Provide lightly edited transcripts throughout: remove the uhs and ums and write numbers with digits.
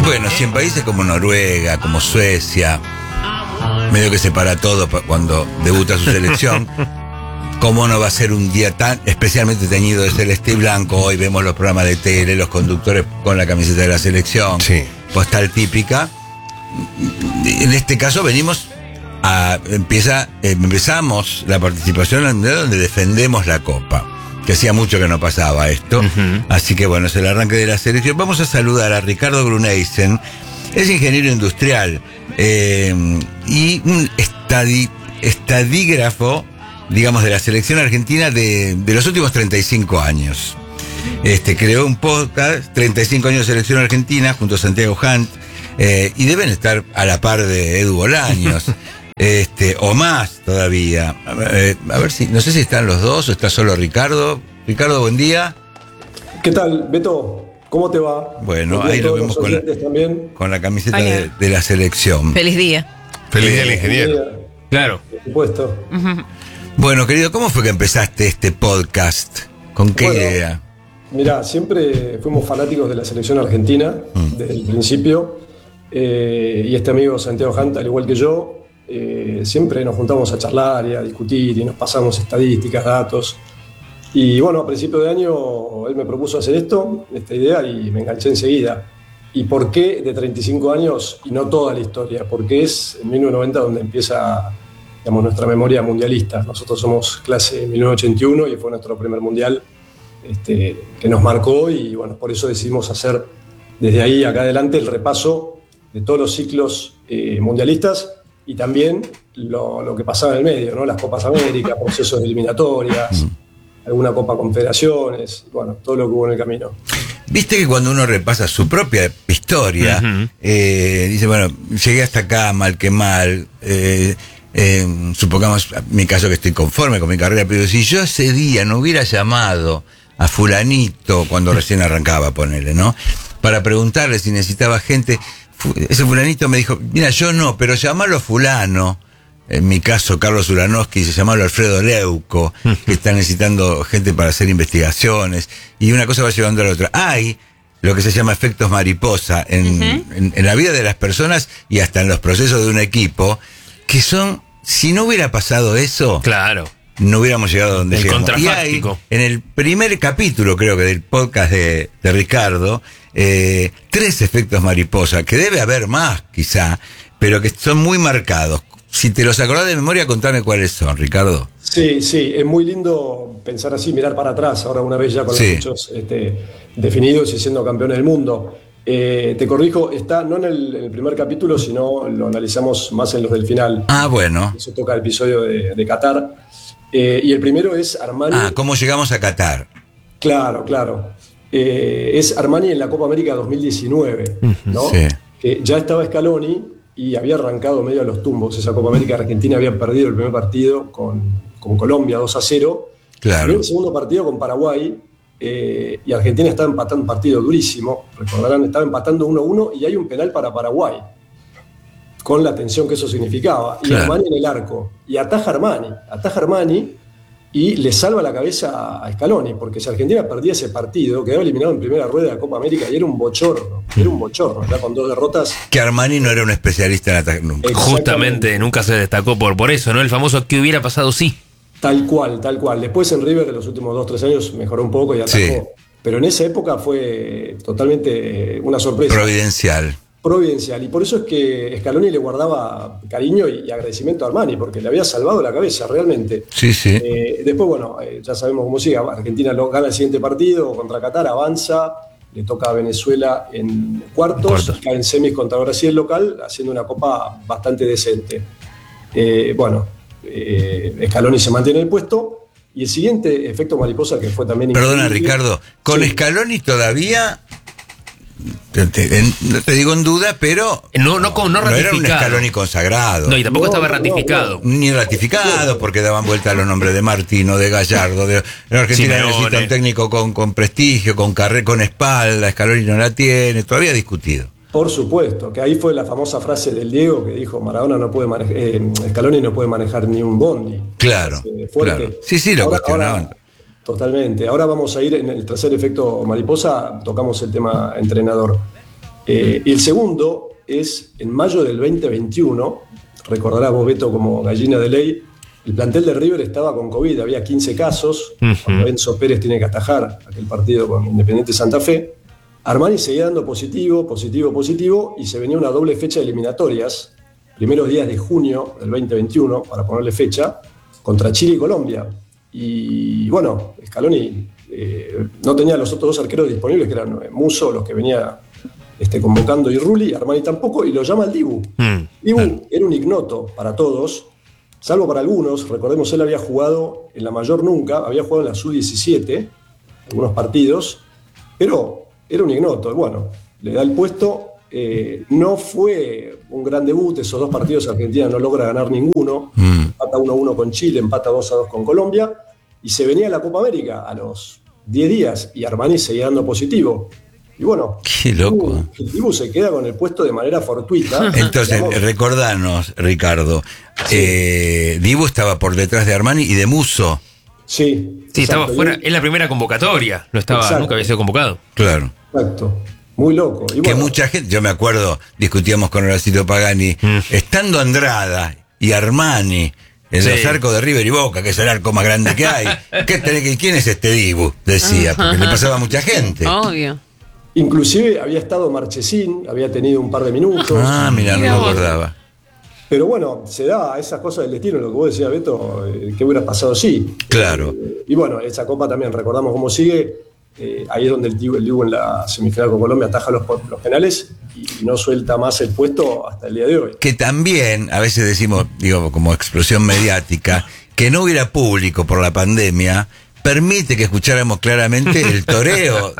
Bueno, si en países como Noruega, como Suecia, medio que se para todo cuando debuta su selección, ¿cómo no va a ser un día tan especialmente teñido de celeste y blanco? Hoy vemos los programas de tele, los conductores con la camiseta de la selección, Sí. postal típica. En este caso empezamos la participación en el Mundial donde defendemos la Copa, que hacía mucho que no pasaba esto. Así que bueno, es el arranque de la selección. Vamos a saludar a Ricardo Gruneisen. Es ingeniero industrial y un estadígrafo, digamos, de la selección argentina de los últimos 35 años. Creó un podcast, 35 años de selección argentina, junto a Santiago Hunt, y deben estar a la par de Edu Bolaños, o más todavía. A ver si, no sé si están los dos o está solo Ricardo. Ricardo, buen día. ¿Qué tal, Beto? ¿Cómo te va? Bueno, ahí lo vemos con la camiseta de la selección. Feliz día. Feliz día al ingeniero. Claro. Por supuesto. Bueno, querido, ¿cómo fue que empezaste este podcast? ¿Con qué idea? Mirá, siempre fuimos fanáticos de la selección argentina desde el principio. Y este amigo Santiago Hunt, al igual que yo, siempre nos juntamos a charlar y a discutir y nos pasamos estadísticas, datos. Y bueno, a principio de año él me propuso hacer esta idea, y me enganché enseguida. ¿Y por qué de 35 años y no toda la historia? Porque es en 1990 donde empieza, digamos, nuestra memoria mundialista. Nosotros somos clase 1981 y fue nuestro primer mundial que nos marcó, y bueno, por eso decidimos hacer desde ahí acá adelante el repaso de todos los ciclos mundialistas y también lo que pasaba en el medio, ¿no? Las Copas América, procesos de eliminatorias, alguna Copa Confederaciones, bueno, todo lo que hubo en el camino. Viste que cuando uno repasa su propia historia, dice, bueno, llegué hasta acá, mal que mal, supongamos, en mi caso, que estoy conforme con mi carrera, pero si yo ese día no hubiera llamado a fulanito cuando recién arrancaba, ponele, ¿no? Para preguntarle si necesitaba gente, ese fulanito me dijo, mira, yo no, pero llamalo a fulano. En mi caso, Carlos Ulanowski, se llamaba Alfredo Leuco, que está necesitando gente para hacer investigaciones, y una cosa va llevando a la otra. Hay lo que se llama efectos mariposa en la vida de las personas y hasta en los procesos de un equipo, que son, si no hubiera pasado eso, Claro. no hubiéramos llegado a donde El llegamos. Y hay, contrafáctico. en el primer capítulo, creo que del podcast de Ricardo, 3 efectos mariposa, que debe haber más, quizá, pero que son muy marcados. Si te los acordás de memoria, contame cuáles son, Ricardo. Sí, es muy lindo pensar así, mirar para atrás, ahora una vez ya con los hechos definidos y siendo campeones del mundo. Te corrijo, está no en el primer capítulo, sino lo analizamos más en los del final. Ah, bueno. Eso toca el episodio de Qatar. Y el primero es Armani. ¿Cómo llegamos a Qatar? Claro. Es Armani en la Copa América 2019, ¿no? Sí. Que ya estaba Scaloni y había arrancado medio a los tumbos esa Copa América. Argentina había perdido el primer partido con Colombia 2-0. Claro. Y el segundo partido con Paraguay, y Argentina estaba empatando un partido durísimo. Recordarán, estaba empatando 1-1 y hay un penal para Paraguay, con la tensión que eso significaba. Y Claro. Armani en el arco. Y ataja Armani y le salva la cabeza a Scaloni, porque si Argentina perdía ese partido, quedaba eliminado en primera rueda de la Copa América y era un bochorno, ya con 2 derrotas. Que Armani no era un especialista en ataque nunca. Justamente, nunca se destacó por eso, ¿no? El famoso ¿qué hubiera pasado sí? Tal cual. Después en River, en los últimos 2-3 años, mejoró un poco y atajó. Sí. Pero en esa época fue totalmente una sorpresa. Providencial. Y por eso es que Scaloni le guardaba cariño y agradecimiento a Armani, porque le había salvado la cabeza realmente. Sí. Después, bueno, ya sabemos cómo sigue. Argentina gana el siguiente partido contra Qatar, avanza, le toca a Venezuela en cuartos. Cae en semis contra Brasil local, haciendo una copa bastante decente. Scaloni se mantiene en el puesto. Y el siguiente efecto mariposa, que fue también Perdona, increíble. Ricardo, con Sí. Scaloni todavía, no te digo en duda, pero No era un ratificado. Scaloni consagrado. No, y tampoco estaba No. ratificado. Ni ratificado, porque daban vuelta a los nombres de Martino, de Gallardo. La Argentina Simeone. necesita un técnico con prestigio, con carrera, con espalda. Scaloni no la tiene, todavía discutido. Por supuesto, que ahí fue la famosa frase del Diego que dijo: Maradona no puede manejar, Scaloni no puede manejar ni un bondi. Claro, Fuerte. claro. Sí, lo cuestionaban. Totalmente. Ahora vamos a ir en el tercer efecto mariposa, tocamos el tema entrenador. Y el segundo es en mayo del 2021, recordarás vos, Beto, como gallina de ley, el plantel de River estaba con COVID, había 15 casos, cuando Enzo Pérez tiene que atajar aquel partido con Independiente Santa Fe. Armani seguía dando positivo, y se venía una doble fecha de eliminatorias, primeros días de junio del 2021, para ponerle fecha, contra Chile y Colombia. Y bueno, Scaloni no tenía los otros dos arqueros disponibles, que eran Musso, los que venía convocando, y Rulli, Armani tampoco, y lo llama al Dibu. Dibu era un ignoto para todos, salvo para algunos. Recordemos, él había jugado en la mayor nunca, había jugado en la Sub-17, algunos partidos, pero era un ignoto. Bueno, le da el puesto. No fue un gran debut, esos dos partidos Argentina no logra ganar ninguno, empata 1-1 con Chile, empata 2-2 con Colombia, y se venía la Copa América a los 10 días, y Armani seguía dando positivo. Y bueno, qué loco. Dibu se queda con el puesto de manera fortuita. Entonces, recordanos, Ricardo, Dibu estaba por detrás de Armani y de Musso. Sí, estaba fuera, en la primera convocatoria, nunca había sido convocado. Claro. Exacto. Muy loco. Y que mucha gente, yo me acuerdo, discutíamos con Horacito Pagani, estando Andrada y Armani en los arcos de River y Boca, que es el arco más grande que hay. ¿Quién es este Dibu? Decía, porque le pasaba a mucha gente. Obvio. Inclusive había estado Marchesín, había tenido un par de minutos. Mira, no lo acordaba. Pero bueno, se da esas cosas del destino, lo que vos decías, Beto, ¿qué hubiera pasado? Sí. Claro. Y bueno, esa Copa también, recordamos cómo sigue. Ahí es donde el Dibu en la semifinal con Colombia ataja los penales y no suelta más el puesto hasta el día de hoy. Que también, a veces decimos, como explosión mediática, que no hubiera público por la pandemia, permite que escucháramos claramente el toreo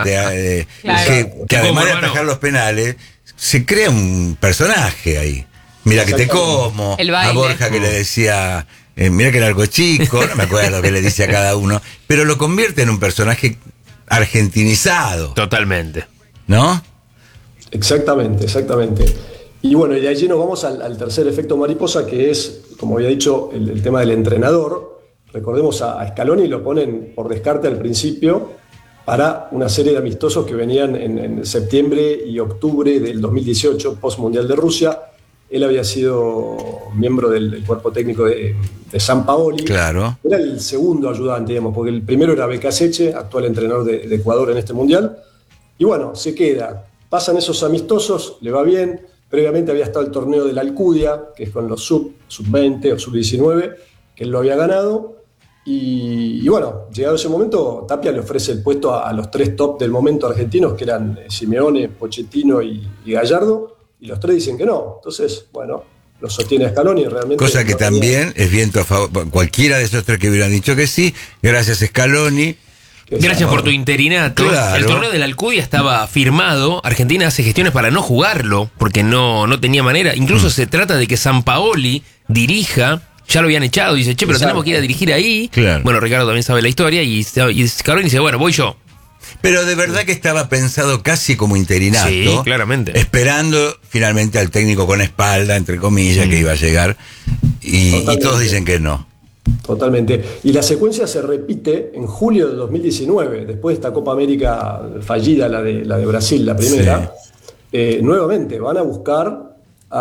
que además de atajar los penales, se crea un personaje ahí. Mira que te como, a Borja que le decía, mira que el arco chico, no me acuerdo qué le dice a cada uno, pero lo convierte en un personaje argentinizado. Totalmente. ¿No? Exactamente. Y bueno, y de allí nos vamos al tercer efecto mariposa, que es, como había dicho, el tema del entrenador. Recordemos, a Scaloni lo ponen por descarte al principio para una serie de amistosos que venían en septiembre y octubre del 2018, post-mundial de Rusia. Él había sido miembro del cuerpo técnico de Sampaoli. Claro. Era el segundo ayudante, digamos, porque el primero era Becasseche, actual entrenador de Ecuador en este mundial. Y bueno, se queda. Pasan esos amistosos, le va bien. Previamente había estado el torneo de la Alcudia, que es con los sub-20 o sub-19, que él lo había ganado. Y bueno, llegado ese momento, Tapia le ofrece el puesto a los tres top del momento argentinos, que eran Simeone, Pochettino y Gallardo, y los tres dicen que no. Entonces, bueno, lo sostiene Scaloni realmente. Cosa que también es viento a favor. Cualquiera de esos tres que hubieran dicho que sí, gracias Scaloni. Gracias por tu interinato. Claro. El torneo de la Alcudia estaba firmado. Argentina hace gestiones para no jugarlo, porque no tenía manera. Incluso se trata de que Sampaoli dirija. Ya lo habían echado, dice, pero tenemos que ir a dirigir ahí. Claro. Bueno, Ricardo también sabe la historia y Scaloni dice, bueno, voy yo. Pero de verdad que estaba pensado casi como interinato. Sí, claramente. Esperando finalmente al técnico con espalda, entre comillas, que iba a llegar. Y todos dicen que no. Totalmente. Y la secuencia se repite en julio de 2019, después de esta Copa América fallida, la de Brasil, la primera. Sí. Nuevamente van a buscar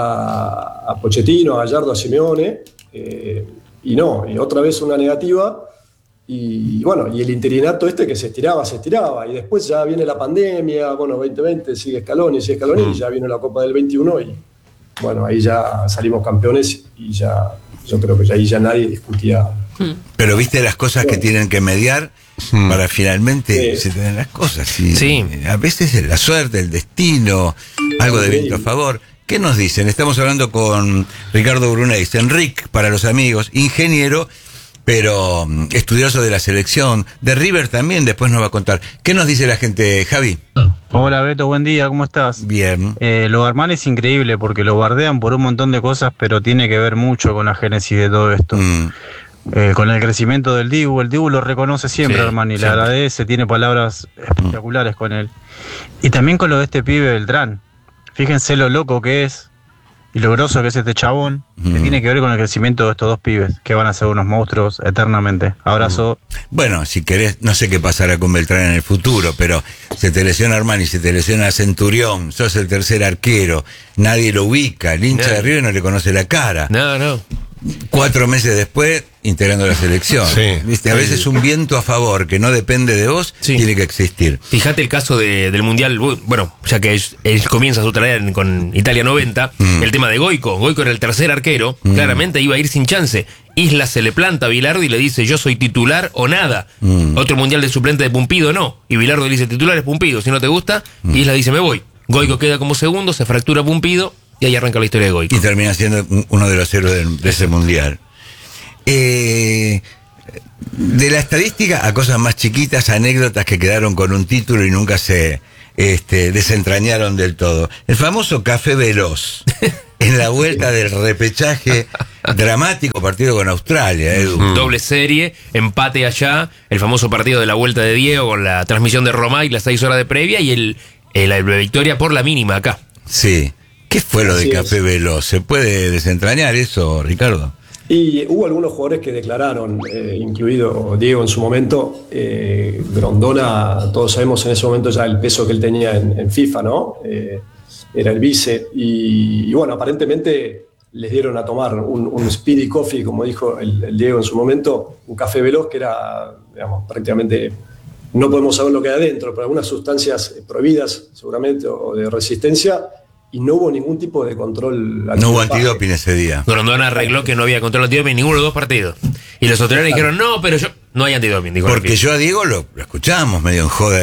a Pochettino, a Gallardo, a Simeone. Y otra vez una negativa, y bueno, y el interinato que se estiraba, y después ya viene la pandemia, bueno, 2020 sigue Scaloni, y ya vino la Copa del 21, y bueno, ahí ya salimos campeones, y ya, yo creo que ahí ya nadie discutía. Pero viste las cosas que tienen que mediar para finalmente se tener las cosas, sí. A veces es la suerte, el destino, algo de viento a favor. ¿Qué nos dicen? Estamos hablando con Ricardo Bruneix, Enric para los amigos, ingeniero, pero estudioso de la selección, de River también, después nos va a contar. ¿Qué nos dice la gente, Javi? Hola Beto, buen día, ¿cómo estás? Bien. Lo de Armani es increíble porque lo bardean por un montón de cosas, pero tiene que ver mucho con la génesis de todo esto. Con el crecimiento del Dibu, el Dibu lo reconoce siempre, Armani, le agradece, tiene palabras espectaculares con él. Y también con lo de este pibe Beltrán. Fíjense lo loco que es y lo grosso que es este chabón, que tiene que ver con el crecimiento de estos dos pibes, que van a ser unos monstruos eternamente. Abrazo. Bueno, si querés, no sé qué pasará con Beltrán en el futuro, pero se te lesiona Armani, se te lesiona Centurión, sos el tercer arquero, nadie lo ubica, el hincha de River no le conoce la cara. No. 4 meses después, integrando la selección. Sí. ¿Viste? A veces un viento a favor que no depende de vos, tiene que existir. Fíjate el caso del Mundial, bueno, ya que él comienza su tarea con Italia 90, el tema de Goico. Goico era el tercer arquero, claramente iba a ir sin chance. Isla se le planta a Bilardo y le dice, yo soy titular o nada. Otro Mundial de suplente de Pumpido, no. Y Bilardo le dice, titular es Pumpido, si no te gusta, Isla dice, me voy. Goico queda como segundo, se fractura Pumpido, y ahí arranca la historia de Goico. Y termina siendo uno de los héroes de ese mundial. De la estadística a cosas más chiquitas, anécdotas que quedaron con un título y nunca se desentrañaron del todo. El famoso Café Veloz, en la vuelta del repechaje, dramático partido con Australia, Edu. Doble serie, empate allá, el famoso partido de la vuelta de Diego con la transmisión de Romay, las 6 horas de previa y la victoria por la mínima acá. Sí. ¿Qué fue lo de Café Veloz? ¿Se puede desentrañar eso, Ricardo? Y hubo algunos jugadores que declararon, incluido Diego en su momento. Grondona, todos sabemos en ese momento ya el peso que él tenía en FIFA, ¿no? Era el vice. Y bueno, aparentemente les dieron a tomar un speedy coffee, como dijo el Diego en su momento, un café veloz que era, digamos, prácticamente, no podemos saber lo que hay adentro, pero algunas sustancias prohibidas seguramente o de resistencia. Y no hubo ningún tipo de control. No hubo antidoping ese día. Grondona arregló que no había control antidoping en ninguno de los 2 partidos. Y los australianos dijeron, no, pero no hay antidoping. Dijo porque yo a Diego lo escuchamos medio en joda.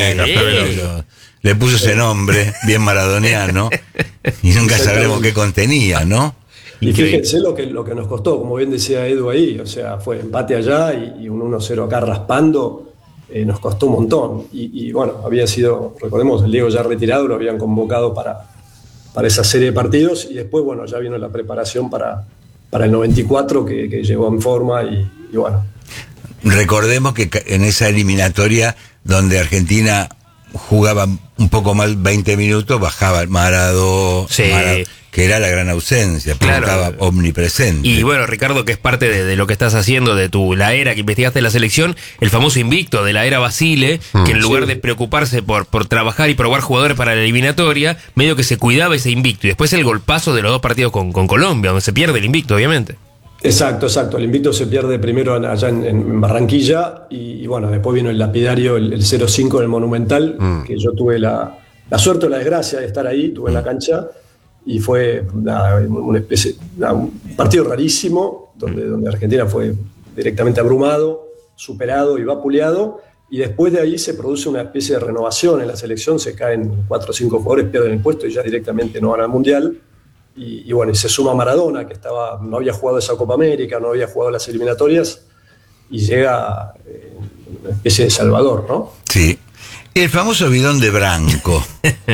Le puso ese nombre, bien maradoniano, y nunca sabremos qué contenía, ¿no? Y fíjense lo que nos costó, como bien decía Edu ahí, o sea, fue empate allá y un 1-0 acá raspando, nos costó un montón. Y bueno, había sido, recordemos, el Diego ya retirado, lo habían convocado para esa serie de partidos y después, bueno, ya vino la preparación para el 94 que llegó en forma y bueno. Recordemos que en esa eliminatoria donde Argentina jugaba un poco mal 20 minutos, bajaba el Maradó, que era la gran ausencia, pero estaba omnipresente. Y bueno, Ricardo, que es parte de lo que estás haciendo, de la era que investigaste en la selección, el famoso invicto de la era Basile, que en lugar de preocuparse por trabajar y probar jugadores para la eliminatoria, medio que se cuidaba ese invicto. Y después el golpazo de los 2 partidos con Colombia, donde se pierde el invicto, obviamente. Exacto. El invicto se pierde primero allá en Barranquilla y bueno, después vino el lapidario, el 0-5 en el Monumental, que yo tuve la suerte o la desgracia de estar ahí, tuve en la cancha. Y fue un partido rarísimo, donde Argentina fue directamente abrumado, superado y vapuleado, y después de ahí se produce una especie de renovación en la selección, se caen 4 o 5 jugadores, pierden el puesto y ya directamente no van al Mundial, y bueno, y se suma Maradona, que no había jugado esa Copa América, no había jugado las eliminatorias, y llega una especie de salvador, ¿no? Sí. El famoso bidón de Branco.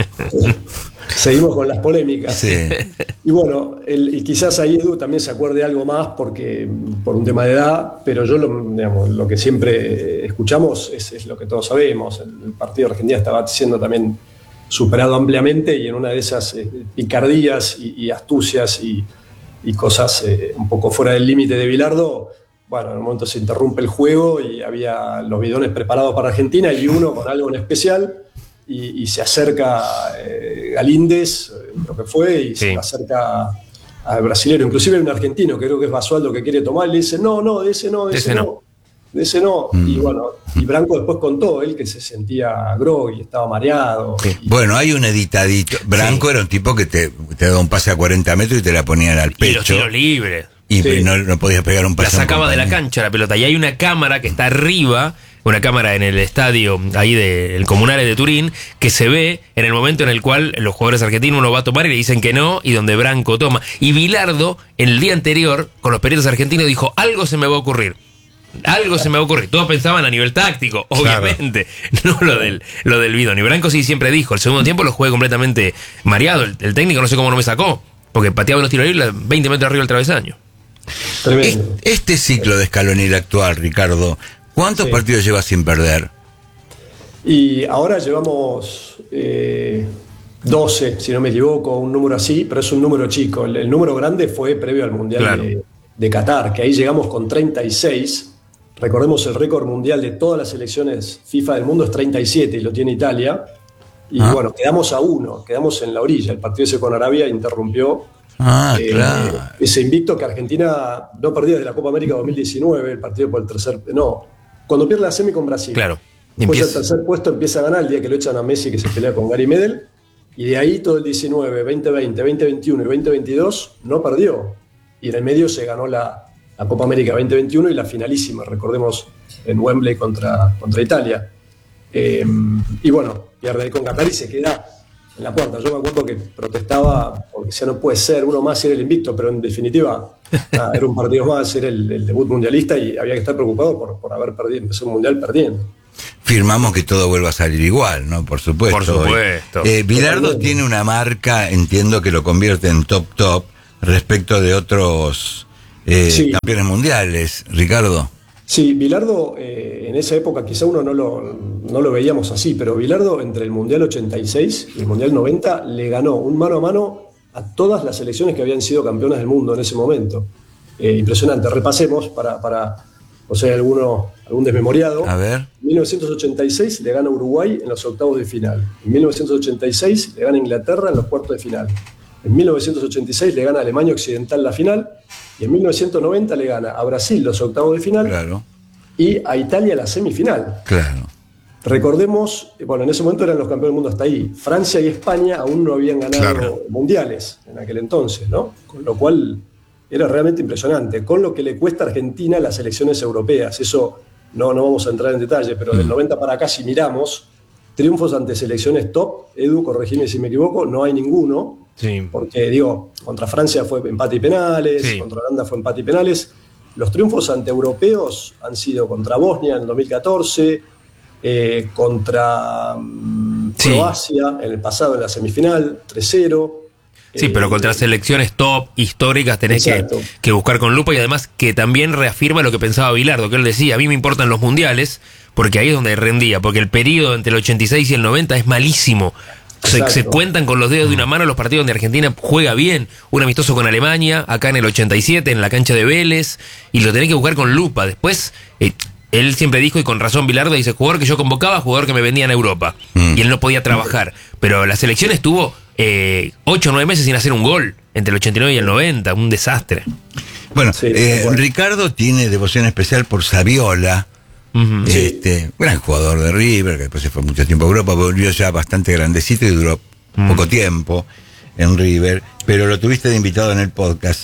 Seguimos con las polémicas. Sí. Y bueno, y quizás ahí Edu también se acuerde algo más por un tema de edad, pero yo lo que siempre escuchamos es lo que todos sabemos. El partido de Argentina estaba siendo también superado ampliamente y en una de esas picardías y astucias y cosas un poco fuera del límite de Bilardo, bueno, en un momento se interrumpe el juego y había los bidones preparados para Argentina y uno con algo en especial. Y se acerca Galíndez, lo que fue, y se acerca al brasilero. Inclusive hay un argentino, que creo que es Basualdo, que quiere tomar, y le dice, no, de ese no. Y bueno, y Branco después contó, él que se sentía groggy, estaba mareado. Bueno, hay un editadito. Branco era un tipo que te daba un pase a 40 metros y te la ponían al pecho. Y los tiros libres. Y no podías pegar un pase. La sacaba de la cancha la pelota. Y hay una cámara que está arriba, una cámara en el estadio ahí del Comunale de Turín, que se ve en el momento en el cual los jugadores argentinos uno va a tomar y le dicen que no, y donde Branco toma. Y Bilardo, en el día anterior, con los periodistas argentinos, dijo, algo se me va a ocurrir. Todos pensaban a nivel táctico, obviamente, no lo del bidón. Y Branco sí siempre dijo, el segundo tiempo lo jugué completamente mareado. El técnico no sé cómo no me sacó, porque pateaba unos tiros libres 20 metros arriba del travesaño. Tremendo. Este ciclo de Scaloni el actual, Ricardo, ¿cuántos partidos lleva sin perder? Y ahora llevamos 12, si no me equivoco, un número así, pero es un número chico. El número grande fue previo al Mundial Claro. de Qatar, que ahí llegamos con 36. Recordemos, el récord mundial de todas las selecciones FIFA del mundo es 37 y lo tiene Italia. Y bueno, quedamos a 1, quedamos en la orilla. El partido ese con Arabia interrumpió Claro. ese invicto que Argentina no perdía desde la Copa América 2019, el partido por el tercer... No, cuando pierde la semi con Brasil. Claro. Después el tercer puesto empieza a ganar el día que lo echan a Messi, que se pelea con Gary Medel. Y de ahí todo el 19, 2020, 2021 y 2022 no perdió. Y en el medio se ganó la Copa América 2021 y la finalísima, recordemos, en Wembley contra Italia. Y bueno, pierde ahí con Qatar y se queda en la puerta. Yo me acuerdo que protestaba porque decía, no puede ser, uno más era el invicto, pero en definitiva era un partido más, era el debut mundialista y había que estar preocupado por haber perdido, empezó el mundial perdiendo. Firmamos que todo vuelva a salir igual, ¿no? Por supuesto. Por supuesto. Bilardo tiene una marca, entiendo que lo convierte en top respecto de otros Sí. campeones mundiales, Ricardo. Sí, Bilardo en esa época quizá uno no lo veíamos así, pero Bilardo entre el Mundial 86 y el Mundial 90 le ganó un mano a mano a todas las selecciones que habían sido campeonas del mundo en ese momento. Impresionante. Repasemos para o sea, algún desmemoriado. A ver. En 1986 le gana Uruguay en los octavos de final. En 1986 le gana Inglaterra en los cuartos de final. En 1986 le gana Alemania Occidental la final. Y en 1990 le gana a Brasil los octavos de final. Claro. Y a Italia la semifinal. Claro. Recordemos, bueno, en ese momento eran los campeones del mundo hasta ahí. Francia y España aún no habían ganado mundiales en aquel entonces, ¿no? Con lo cual era realmente impresionante. Con lo que le cuesta a Argentina a las elecciones europeas. Eso no vamos a entrar en detalle, pero del 90 para acá, si miramos, triunfos ante selecciones top, Edu, corregime si me equivoco, no hay ninguno. Sí. Porque, digo, contra Francia fue empate y penales, Sí. contra Holanda fue empate y penales. Los triunfos ante europeos han sido contra Bosnia en 2014, contra Sí. Croacia en el pasado en la semifinal, 3-0. Sí, pero contra selecciones top, históricas, tenés Exacto. que buscar con lupa y además que también reafirma lo que pensaba Bilardo, que él decía, a mí me importan los mundiales, porque ahí es donde rendía, porque el periodo entre el 86 y el 90 es malísimo. Se Exacto. cuentan con los dedos de una mano los partidos donde Argentina juega bien. Un amistoso con Alemania, acá en el 87, en la cancha de Vélez, y lo tenés que buscar con lupa. Después, él siempre dijo, y con razón Bilardo, dice, jugador que yo convocaba, jugador que me vendía en Europa. Y él no podía trabajar. Pero la selección estuvo 8 o 9 meses sin hacer un gol, entre el 89 y el 90, un desastre. Bueno, Sí, bueno. Ricardo tiene devoción especial por Saviola. Ujú. Gran jugador de River, que después se fue mucho tiempo a Europa, volvió ya bastante grandecito y duró poco tiempo en River, pero lo tuviste de invitado en el podcast.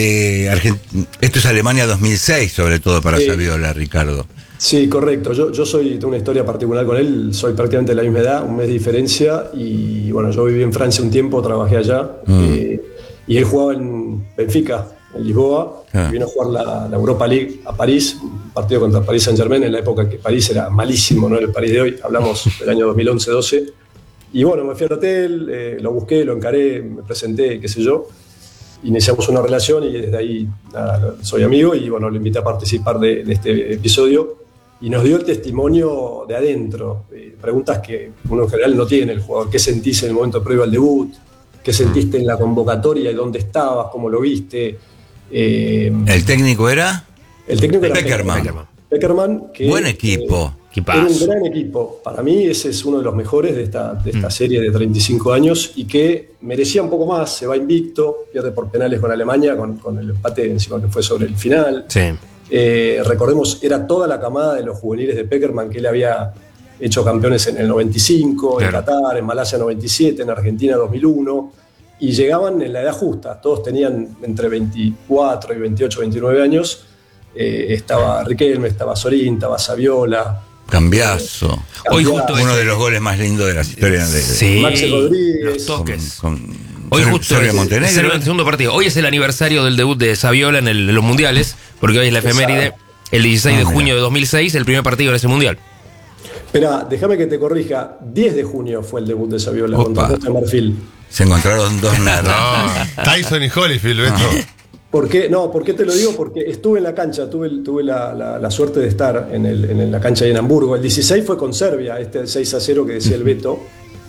Esto es Alemania 2006, sobre todo para Sí. Saviola, Ricardo. Sí, correcto. Yo tengo una historia particular con él, soy prácticamente de la misma edad, un mes de diferencia, y bueno, yo viví en Francia un tiempo, trabajé allá, y él jugaba en Benfica, en Lisboa, vino a jugar la Europa League a París, un partido contra Paris Saint-Germain en la época que París era malísimo, no era el París de hoy, hablamos del año 2011-12, y bueno, me fui al hotel, lo busqué, lo encaré, me presenté, qué sé yo, iniciamos una relación y desde ahí nada, soy amigo y bueno, lo invité a participar de este episodio y nos dio el testimonio de adentro, preguntas que uno en general no tiene el jugador, qué sentís en el momento previo al debut, qué sentiste en la convocatoria y dónde estabas, cómo lo viste. ¿El técnico era? El técnico era Peckerman. Peckerman, que Buen equipo. era un gran equipo. Para mí ese es uno de los mejores de esta serie de 35 años y que merecía un poco más, se va invicto, pierde por penales con Alemania, con el empate encima que fue sobre el final. Sí. Recordemos, era toda la camada de los juveniles de Peckerman que él había hecho campeones en el 95, Claro. en Qatar, en Malasia 97, en Argentina 2001, y llegaban en la edad justa, todos tenían entre 24 y 28, 29 años, estaba Riquelme, estaba Sorín, estaba Saviola, Cambiazo. Hoy justo Uno ese- de los goles más lindos de la historia de Sí, Maxi Rodríguez. los toques. Hoy Serbia- justo Serbia es Montenegro. el segundo partido. Hoy es el aniversario del debut de Saviola en los mundiales, porque hoy es la efeméride, el 16 de junio de 2006, el primer partido en ese mundial. Espera, déjame que te corrija, 10 de junio fue el debut de Saviola Opa. contra Costa de Marfil. Se encontraron dos nadas. No, Tyson y Holyfield, Beto. ¿Por qué? No, ¿por qué te lo digo? Porque estuve en la cancha, tuve la suerte de estar en la cancha ahí en Hamburgo. El 16 fue con Serbia, este 6-0 que decía el Beto.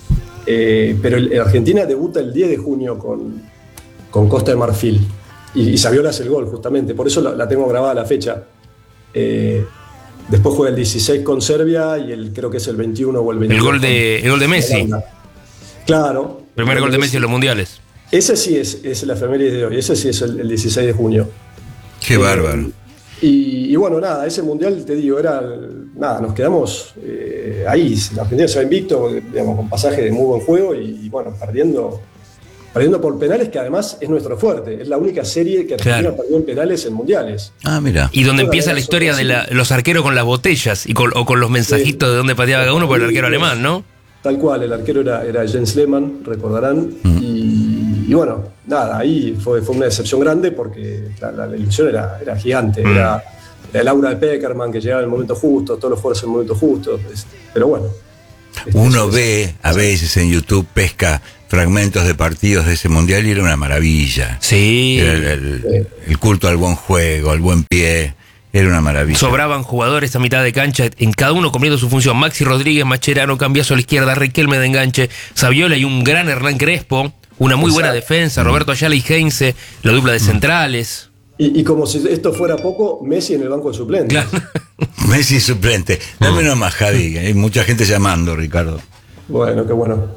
Pero Argentina debuta el 10 de junio con Costa de Marfil. Y Saviola hace el gol, justamente. Por eso la tengo grabada la fecha. Después juega el 16 con Serbia y creo que es el 21 o el 22. El gol de Messi. Claro. Primer gol de Messi en los mundiales. Ese sí es la efeméride de hoy. Ese sí es el 16 de junio. Qué bárbaro. Y bueno, nada, ese mundial, te digo, nos quedamos ahí. La Argentina se va invicto, digamos, con pasaje de muy buen juego y bueno, perdiendo por penales, que además es nuestro fuerte. Es la única serie que Argentina perdió en penales en mundiales. Ah, mira. Y donde empieza la historia de los arqueros con las botellas o con los mensajitos de dónde pateaba cada uno por el arquero alemán, ¿no? Tal cual, el arquero era Jens Lehmann, recordarán. Y bueno, nada, ahí fue una decepción grande porque la ilusión era gigante. Era el aura de Peckerman que llegaba en el momento justo, todos los jugadores en el momento justo. Pero bueno. Uno ve a veces en YouTube, pesca fragmentos de partidos de ese mundial y era una maravilla. Sí. Era el culto al buen juego, al buen pie. Era una maravilla. Sobraban jugadores a mitad de cancha, en cada uno cumpliendo su función. Maxi Rodríguez, Mascherano, Cambiaso a la izquierda, Riquelme de enganche, Saviola y un gran Hernán Crespo. Una muy buena defensa, Roberto Ayala y Heinze, la dupla de centrales. Y como si esto fuera poco, Messi en el banco de suplentes. Claro. Messi suplente. Dame una más, Javi. Hay mucha gente llamando, Ricardo. Bueno, qué bueno.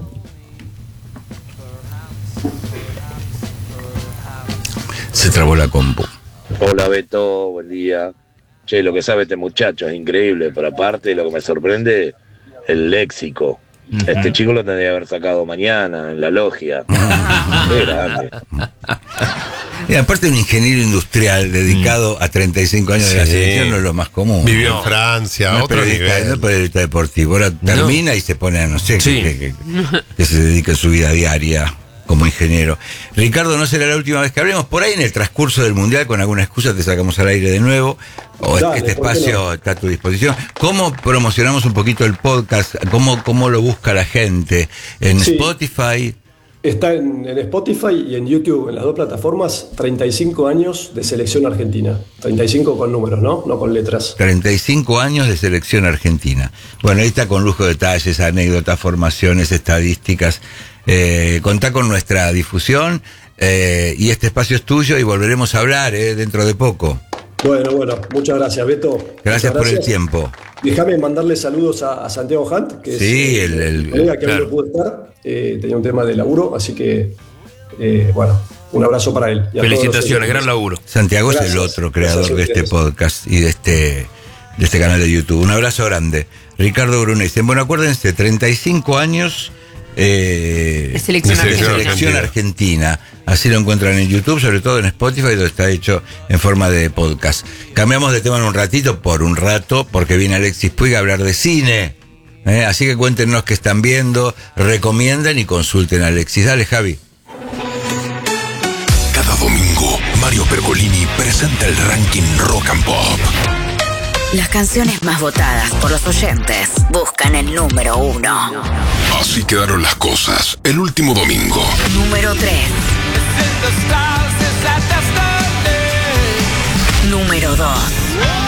Se trabó la compu. Hola Beto, buen día. Che, lo que sabe este muchacho es increíble, pero aparte lo que me sorprende, el léxico. Este chico lo tendría que haber sacado mañana en la logia. Qué grande. Y aparte un ingeniero industrial dedicado a 35 años de la selección no es lo más común. Vivió en Francia, No es otro periodista, nivel. no es periodista deportivo. Ahora termina y se pone a no sé que se dedica a su vida diaria como ingeniero. Ricardo, no será la última vez que hablemos. Por ahí en el transcurso del Mundial, con alguna excusa, te sacamos al aire de nuevo. O Dale, este ¿por qué espacio no? está a tu disposición. ¿Cómo promocionamos un poquito el podcast? ¿Cómo lo busca la gente? ¿En Sí. Spotify? Está en Spotify y en YouTube, en las dos plataformas, 35 años de selección argentina. 35 con números, ¿no? No con letras. 35 años de selección argentina. Bueno, ahí está con lujo de detalles, anécdotas, formaciones, estadísticas. Contá con nuestra difusión y este espacio es tuyo y volveremos a hablar dentro de poco. Bueno, muchas gracias, Beto. Gracias Muchas por el tiempo. Déjame mandarle saludos a Santiago Hunt, que Sí, es el colega que claro. hoy no pudo estar. Tenía un tema de laburo, así que, bueno, un abrazo para él. Y a todos Felicitaciones, los gran laburo. Santiago es el Gracias. otro creador Gracias a de este ustedes. podcast y de este canal de YouTube. Un abrazo grande. Ricardo Brunesen. Bueno, acuérdense, 35 años De selección de argentina. selección argentina. Así lo encuentran en YouTube, sobre todo en Spotify, donde está hecho en forma de podcast. Cambiamos de tema en un ratito, por un rato, porque viene Alexis Puig a hablar de cine. Así que cuéntenos qué están viendo, recomienden y consulten a Alexis. Dale, Javi. Cada domingo, Mario Pergolini presenta el ranking Rock and Pop. Las canciones más votadas por los oyentes buscan el número 1. Así quedaron las cosas el último domingo. Número 3. Número 2.